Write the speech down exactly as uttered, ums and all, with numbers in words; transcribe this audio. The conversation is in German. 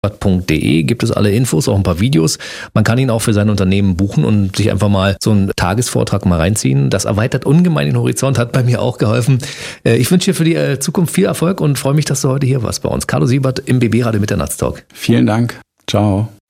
punkt de gibt es alle Infos, auch ein paar Videos. Man kann ihn auch für sein Unternehmen buchen und sich einfach mal so einen Tagesvortrag mal reinziehen. Das erweitert ungemein den Horizont, hat bei mir auch geholfen. Ich wünsche dir für die Zukunft viel Erfolg und freue mich, dass du heute hier warst bei uns. Carlo Siebert im B B Radio Mitternachtstalk. Vielen Dank. Ciao.